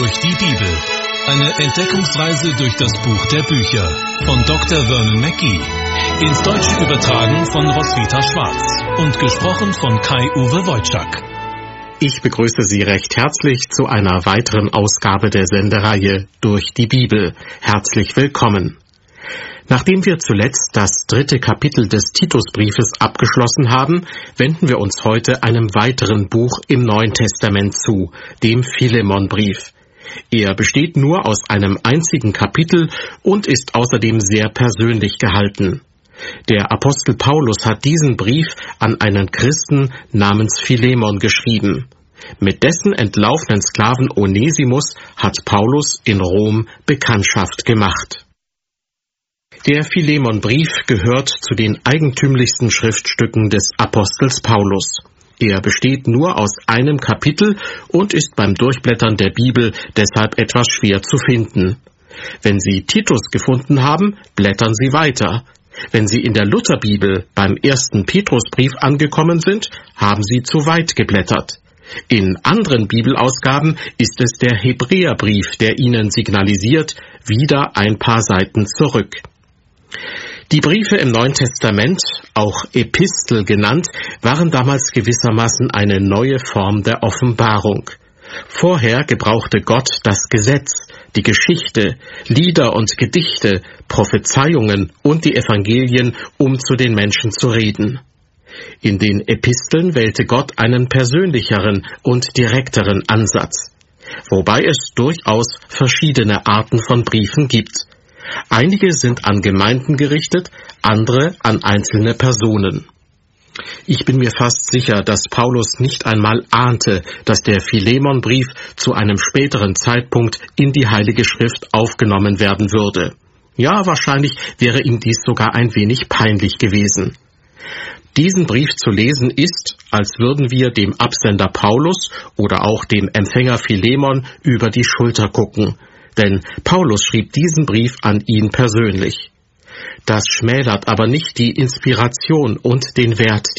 durch die Bibel. Eine Entdeckungsreise durch das Buch der Bücher von Dr. Vernon Mackey. Ins Deutsche übertragen von Roswitha Schwarz und gesprochen von Kai-Uwe Wojczak. Ich begrüße Sie recht herzlich zu einer weiteren Ausgabe der Sendereihe Durch die Bibel. Herzlich willkommen. Nachdem wir zuletzt das 3. Kapitel des Titusbriefes abgeschlossen haben, wenden wir uns heute einem weiteren Buch im Neuen Testament zu, dem Philemonbrief. Er besteht nur aus einem einzigen Kapitel und ist außerdem sehr persönlich gehalten. Der Apostel Paulus hat diesen Brief an einen Christen namens Philemon geschrieben. Mit dessen entlaufenen Sklaven Onesimus hat Paulus in Rom Bekanntschaft gemacht. Der Philemonbrief gehört zu den eigentümlichsten Schriftstücken des Apostels Paulus. Er besteht nur aus einem Kapitel und ist beim Durchblättern der Bibel deshalb etwas schwer zu finden. Wenn Sie Titus gefunden haben, blättern Sie weiter. Wenn Sie in der Lutherbibel beim 1. Petrusbrief angekommen sind, haben Sie zu weit geblättert. In anderen Bibelausgaben ist es der Hebräerbrief, der Ihnen signalisiert, wieder ein paar Seiten zurück. Die Briefe im Neuen Testament, auch Epistel genannt, waren damals gewissermaßen eine neue Form der Offenbarung. Vorher gebrauchte Gott das Gesetz, die Geschichte, Lieder und Gedichte, Prophezeiungen und die Evangelien, um zu den Menschen zu reden. In den Episteln wählte Gott einen persönlicheren und direkteren Ansatz, wobei es durchaus verschiedene Arten von Briefen gibt. Einige sind an Gemeinden gerichtet, andere an einzelne Personen. Ich bin mir fast sicher, dass Paulus nicht einmal ahnte, dass der Philemonbrief zu einem späteren Zeitpunkt in die Heilige Schrift aufgenommen werden würde. Ja, wahrscheinlich wäre ihm dies sogar ein wenig peinlich gewesen. Diesen Brief zu lesen ist, als würden wir dem Absender Paulus oder auch dem Empfänger Philemon über die Schulter gucken. Denn Paulus schrieb diesen Brief an ihn persönlich. Das schmälert aber nicht die Inspiration und den Wert